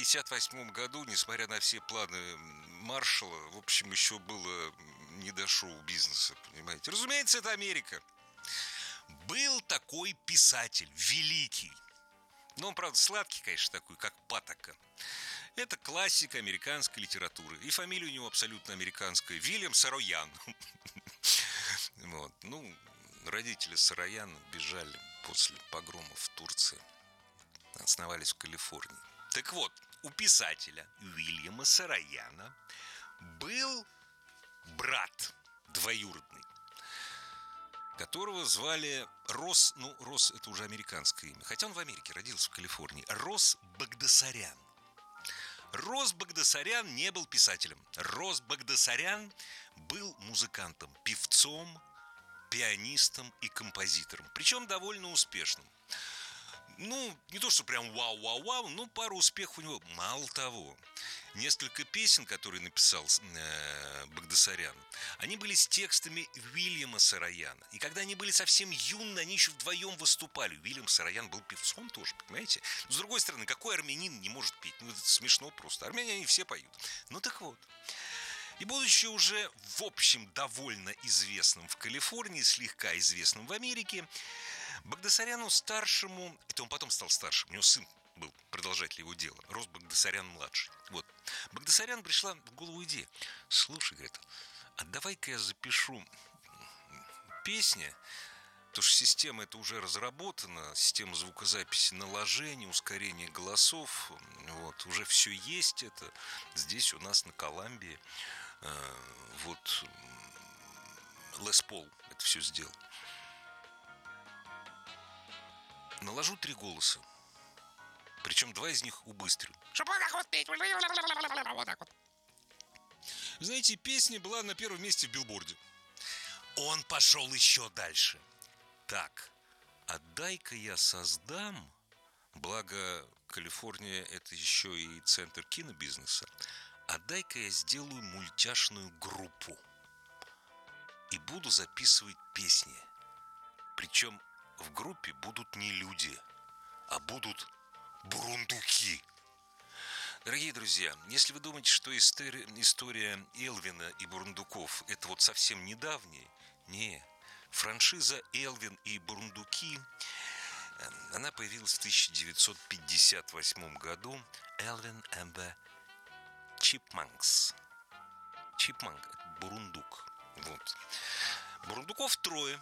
1958 году, несмотря на все планы Маршалла, в общем, еще было не до шоу-бизнеса, понимаете. Разумеется, это Америка. Был такой писатель, великий. Но он, правда, сладкий, конечно, такой, как Патока. Это классик американской литературы. И фамилия у него абсолютно американская. Вильям Сароян. Вот. Ну, родители Сарояна бежали после погромов в Турции. Основались в Калифорнии. Так вот, у писателя Вильяма Сарояна был брат двоюродный, которого звали Рос, ну, Рос это уже американское имя, хотя он в Америке родился, в Калифорнии, Рос Багдасарян. Рос Багдасарян не был писателем. Рос Багдасарян был музыкантом, певцом, пианистом и композитором, причем довольно успешным. Ну, не то, что прям вау-вау-вау, но пару успехов у него. Мало того, несколько песен, которые написал Багдасарян, они были с текстами Вильяма Сарояна. И когда они были совсем юны, они еще вдвоем выступали. Уильям Сароян был певцом тоже, понимаете? Но, с другой стороны, какой армянин не может петь? Ну, это смешно просто. Армяне, они все поют. Ну, так вот. И будучи уже, в общем, довольно известным в Калифорнии, слегка известным в Америке, Багдасаряну-старшему, это он потом стал старшим, у него сын был продолжатель его дела, Рос Багдасарян-младший. Вот. Багдасарян пришла в голову идея. Слушай, говорит, а давай-ка я запишу песни, потому что система эта уже разработана, система звукозаписи, наложения, ускорения голосов, вот, уже все есть это. Здесь у нас на Коламбии вот Лес Пол это все сделал. Наложу 3 голоса. Причем 2 из них убыстрю. Чтобы вот так вот петь. Вот так вот. Знаете, песня была на первом месте в Билборде. Он пошел еще дальше. Так, а дай-ка я создам, благо Калифорния это еще и центр кинобизнеса, а дай-ка я сделаю мультяшную группу и буду записывать песни. Причем в группе будут не люди, а будут бурундуки. Дорогие друзья, если вы думаете, что история Элвина и бурундуков это вот совсем недавняя, не. Франшиза «Элвин и бурундуки», она появилась в 1958 году. «Элвин and the Chipmunks». Чипманк – это бурундук. Вот. Бурундуков 3.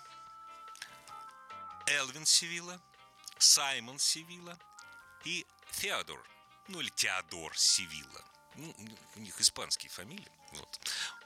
Элвин Сивилла, Саймон Сивилла и Теодор, ну или Теодор Сивилла. Ну, у них испанские фамилии. Вот.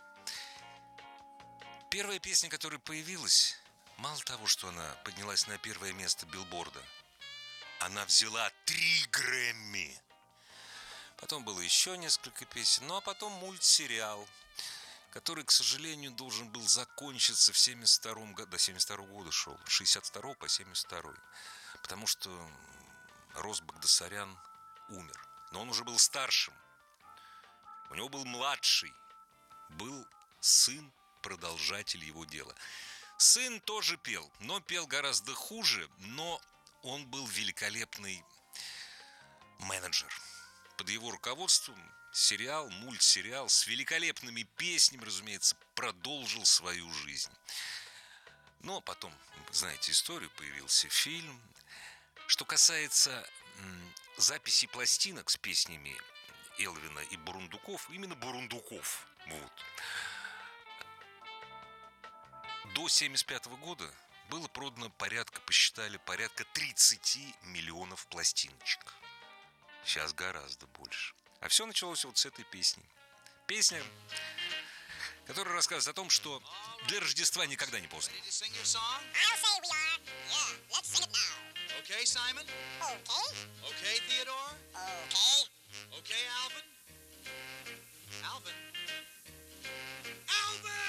Первая песня, которая появилась, мало того, что она поднялась на первое место Билборда, она взяла 3 Грэмми. Потом было еще несколько песен, ну а потом мультсериал, который, к сожалению, должен был закончиться в 72 году, до 72 года шел, с 62 по 72, потому что Рос Багдасарян умер. Но он уже был старшим, у него был младший, был сын, продолжатель его дела. Сын тоже пел, но пел гораздо хуже, но он был великолепный менеджер. Под его руководством сериал, мультсериал с великолепными песнями, разумеется, продолжил свою жизнь. Но потом, знаете историю, появился фильм. Что касается записи пластинок с песнями Элвина и бурундуков, именно бурундуков, вот, до 1975 года было продано посчитали, порядка 30 миллионов пластиночек. Сейчас гораздо больше. А все началось вот с этой песни. Песня, которая рассказывает о том, что для Рождества никогда не поздно. Okay, Simon? Okay. Okay, Theodore? Okay. Okay, Alvin? Alvin? Alvin!